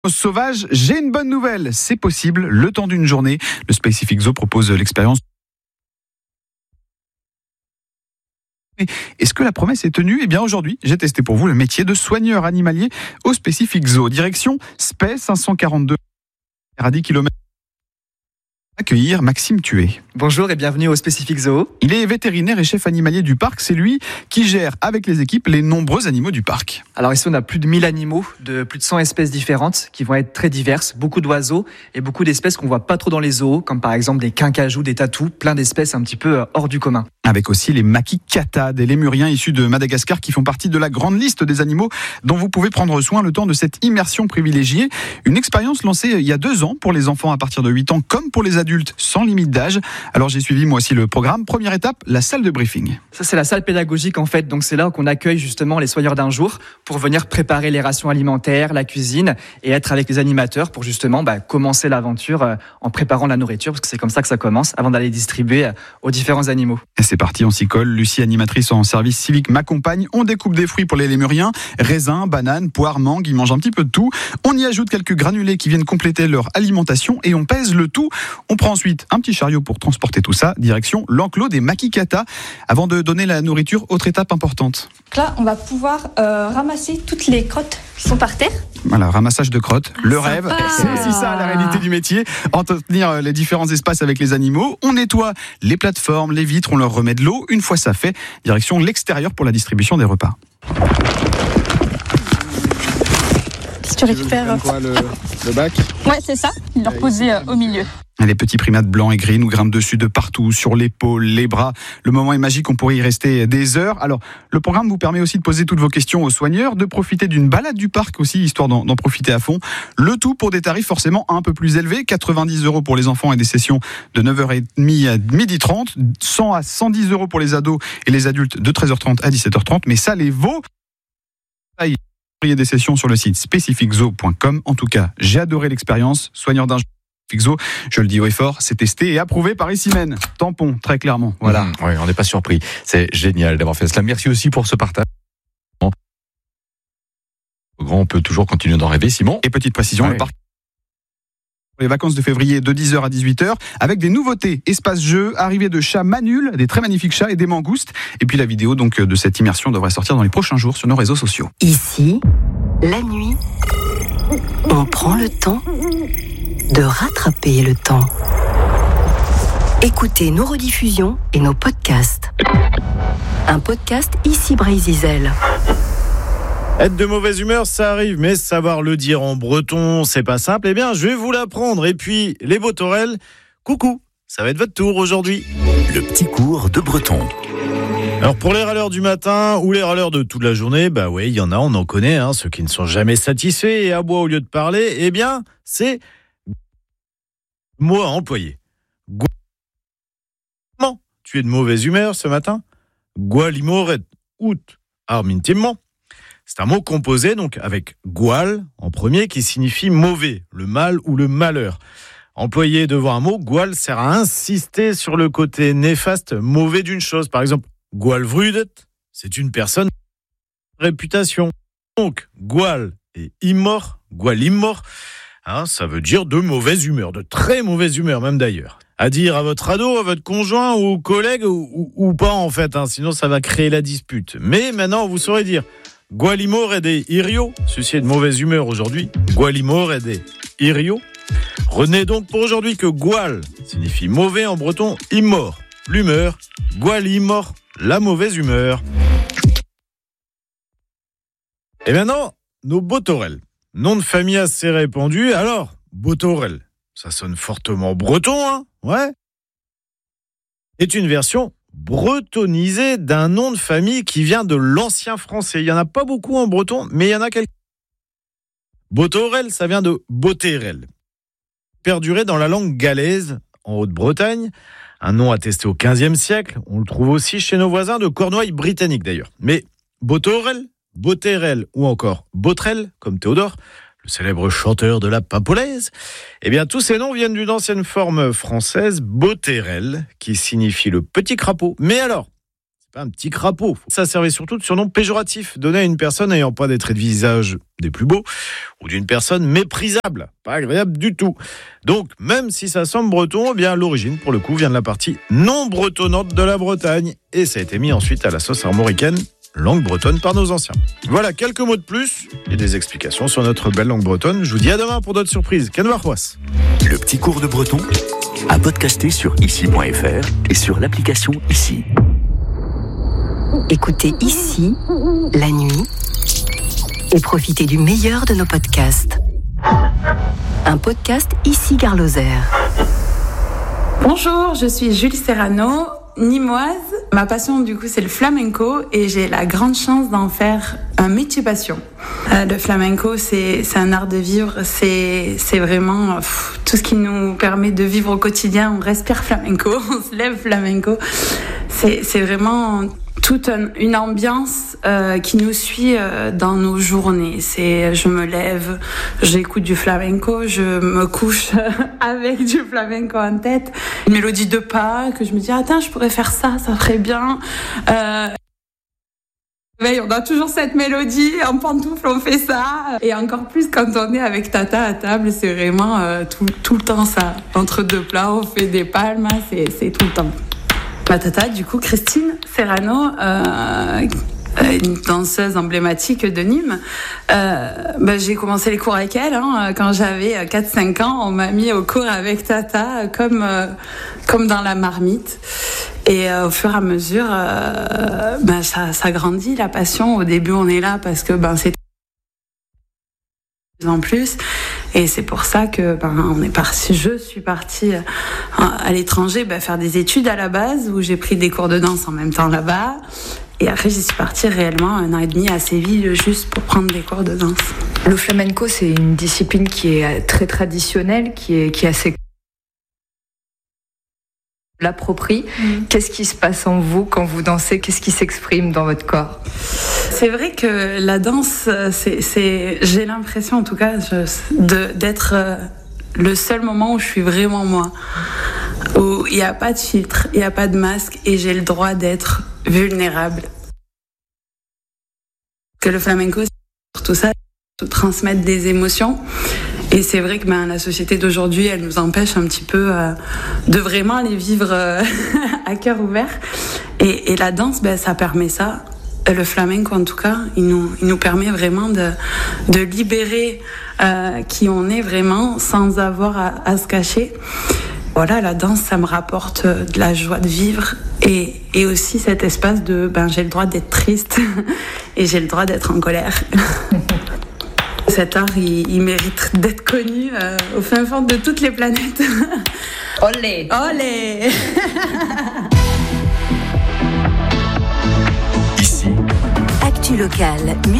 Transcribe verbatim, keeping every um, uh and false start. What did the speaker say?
Sauvage, j'ai une bonne nouvelle, c'est possible, le temps d'une journée. Le Specific Zoo propose l'expérience. Est-ce que la promesse est tenue ? Eh bien aujourd'hui, j'ai testé pour vous le métier de soigneur animalier au Specific Zoo. Direction Spey cinq cent quarante-deux, à dix kilomètres. Accueillir Maxime Tué. Bonjour et bienvenue au Specific Zoo. Il est vétérinaire et chef animalier du parc. C'est lui qui gère avec les équipes les nombreux animaux du parc. Alors ici on a plus de mille animaux de plus de cent espèces différentes qui vont être très diverses. Beaucoup d'oiseaux et beaucoup d'espèces qu'on voit pas trop dans les zoos, comme par exemple des quincajous, des tatous, plein d'espèces un petit peu hors du commun. Avec aussi les makikata, des lémuriens issus de Madagascar qui font partie de la grande liste des animaux dont vous pouvez prendre soin le temps de cette immersion privilégiée. Une expérience lancée il y a deux ans pour les enfants à partir de huit ans comme pour les adultes sans limite d'âge. Alors j'ai suivi moi aussi le programme. Première étape, la salle de briefing. Ça c'est la salle pédagogique en fait, donc c'est là qu'on accueille justement les soigneurs d'un jour pour venir préparer les rations alimentaires, la cuisine et être avec les animateurs pour justement bah, commencer l'aventure en préparant la nourriture parce que c'est comme ça que ça commence avant d'aller distribuer aux différents animaux. Et c'est parti, on s'y colle. Lucie, animatrice en service civique, m'accompagne. On découpe des fruits pour les lémuriens, raisins, bananes, poires, mangues, ils mangent un petit peu de tout. On y ajoute quelques granulés qui viennent compléter leur alimentation et on pèse le tout. On prend ensuite un petit chariot pour transporter tout ça, direction l'enclos des makikata. Avant de donner la nourriture, autre étape importante. Là, on va pouvoir euh, ramasser toutes les crottes qui sont par terre. Voilà, ramassage de crottes, le Sympa. rêve, c'est aussi ça la réalité du métier, entretenir les différents espaces avec les animaux. On nettoie les plateformes, les vitres, on leur remet de l'eau. Une fois ça fait, direction l'extérieur pour la distribution des repas. Si tu récupères quoi, le, le bac ? Ouais, c'est ça. Il leur posait euh, au milieu. Les petits primates blancs et gris nous grimpent dessus de partout, sur l'épaule, les bras. Le moment est magique, on pourrait y rester des heures. Alors, le programme vous permet aussi de poser toutes vos questions aux soigneurs, de profiter d'une balade du parc aussi, histoire d'en, d'en profiter à fond. Le tout pour des tarifs forcément un peu plus élevés, quatre-vingt-dix euros pour les enfants et des sessions de neuf heures trente à midi trente, cent à cent dix euros pour les ados et les adultes de treize heures trente à dix-sept heures trente, mais ça les vaut. Il y a des sessions sur le site specific zoo point com. En tout cas, j'ai adoré l'expérience. Soigneur d'un Zoo, je le dis haut et fort, c'est testé et approuvé par Issimène. Tampon, très clairement. Voilà. Mmh, oui, on n'est pas surpris. C'est génial d'avoir fait cela. Merci aussi pour ce partage. On peut toujours continuer d'en rêver, Simon. Et petite précision, ouais. le parc les vacances de février de dix heures à dix-huit heures avec des nouveautés, espace jeu, arrivée de chats manuls, des très magnifiques chats et des mangoustes. Et puis la vidéo donc de cette immersion devrait sortir dans les prochains jours sur nos réseaux sociaux. Ici, la nuit, on prend le temps de rattraper le temps. Écoutez nos rediffusions et nos podcasts. Un podcast ici Brésil. Être de mauvaise humeur, ça arrive, mais savoir le dire en breton, c'est pas simple. Eh bien, je vais vous l'apprendre. Et puis, les Botorel, coucou, ça va être votre tour aujourd'hui. Le petit cours de breton. Alors, pour les râleurs du matin ou les râleurs de toute la journée, bah ouais, il y en a, on en connaît, hein, ceux qui ne sont jamais satisfaits et aboient au lieu de parler. Eh bien, c'est mot à employer. Comment tu es de mauvaise humeur ce matin? Gualimoret out armintimement. C'est un mot composé donc avec gual en premier qui signifie mauvais, le mal ou le malheur. Employé devant un mot, gual sert à insister sur le côté néfaste, mauvais d'une chose. Par exemple, gualvrudet, c'est une personne réputation. Donc, gual et immor, gualimmor, hein, ça veut dire de mauvaise humeur, de très mauvaise humeur même d'ailleurs. À dire à votre ado, à votre conjoint ou collègue ou, ou, ou pas en fait, hein, sinon ça va créer la dispute. Mais maintenant, vous saurez dire Gualimor et des Irio, ceci est de mauvaise humeur aujourd'hui. Gualimor et des Irio. Retenez donc pour aujourd'hui que Gual signifie mauvais en breton, immor, l'humeur, Gualimor, la mauvaise humeur. Et maintenant, nos Botorel. Nom de famille assez répandu, alors, Botorel, ça sonne fortement breton, hein, ouais. Est une version bretonisé d'un nom de famille qui vient de l'ancien français. Il n'y en a pas beaucoup en breton, mais il y en a quelques. Botorel, ça vient de Boterel. Perduré dans la langue galaise, en Haute-Bretagne, un nom attesté au quinzième siècle. On le trouve aussi chez nos voisins de Cornouailles britanniques d'ailleurs. Mais Botorel, Boterel ou encore Botrel, comme Théodore, le célèbre chanteur de la Papolaise, eh bien, tous ces noms viennent d'une ancienne forme française, Boterel, qui signifie le petit crapaud. Mais alors, c'est pas un petit crapaud. Ça servait surtout de surnom péjoratif, donné à une personne n'ayant pas des traits de visage des plus beaux, ou d'une personne méprisable, pas agréable du tout. Donc, même si ça semble breton, eh bien l'origine, pour le coup, vient de la partie non bretonnante de la Bretagne, et ça a été mis ensuite à la sauce armoricaine, langue bretonne par nos anciens. Voilà, quelques mots de plus et des explications sur notre belle langue bretonne. Je vous dis à demain pour d'autres surprises. Kenwarwas. Le petit cours de breton à podcaster sur ici point f r et sur l'application Ici. Écoutez Ici, la nuit, et profitez du meilleur de nos podcasts. Un podcast Ici Gare Lozère. Bonjour, je suis Julie Serrano, nimoise. Ma passion, du coup, c'est le flamenco et j'ai la grande chance d'en faire un métier passion. Euh, le flamenco, c'est, c'est un art de vivre. C'est, c'est vraiment pff, tout ce qui nous permet de vivre au quotidien. On respire flamenco, on se lève flamenco. C'est, c'est vraiment toute une ambiance euh, qui nous suit euh, dans nos journées. C'est, je me lève, j'écoute du flamenco, je me couche avec du flamenco en tête, une mélodie de pas que je me dis attends, je pourrais faire ça, ça ferait bien. Euh, on a toujours cette mélodie en pantoufle, on fait ça, et encore plus quand on est avec Tata à table, c'est vraiment euh, tout, tout le temps ça. Entre deux plats, on fait des palmes, c'est, c'est tout le temps. Ma tata, du coup, Christine Serrano, euh, une danseuse emblématique de Nîmes, euh, bah, j'ai commencé les cours avec elle hein, quand j'avais quatre cinq ans. On m'a mis au cours avec Tata comme, euh, comme dans la marmite. Et euh, au fur et à mesure, euh, bah, ça, ça grandit la passion. Au début, on est là parce que ben, c'est en plus, et c'est pour ça que ben on est parti. Je suis partie à l'étranger ben, faire des études à la base où j'ai pris des cours de danse en même temps là-bas, et après j'y suis partie réellement un an et demi à Séville juste pour prendre des cours de danse. Le flamenco, c'est une discipline qui est très traditionnelle, qui est qui est assez l'approprie. Mmh. Qu'est-ce qui se passe en vous quand vous dansez? Qu'est-ce qui s'exprime dans votre corps? C'est vrai que la danse, c'est, c'est j'ai l'impression en tout cas je, de, d'être le seul moment où je suis vraiment moi, où il n'y a pas de filtre, il n'y a pas de masque, et j'ai le droit d'être vulnérable. Que le flamenco, c'est tout ça, de transmettre des émotions. Et c'est vrai que ben, la société d'aujourd'hui, elle nous empêche un petit peu euh, de vraiment les vivre euh, à cœur ouvert. Et, et la danse, ben, ça permet ça. Le flamenco, en tout cas, il nous, il nous permet vraiment de, de libérer euh, qui on est vraiment sans avoir à, à se cacher. Voilà, la danse, ça me rapporte de la joie de vivre et, et aussi cet espace de ben, j'ai le droit d'être triste et j'ai le droit d'être en colère. Cet art, il, il mérite d'être connu euh, au fin fond de toutes les planètes. Olé! Olé! Ici. Actu locale.